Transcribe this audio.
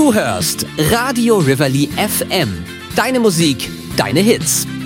Du hörst Radio Reveille FM. Deine Musik, deine Hits.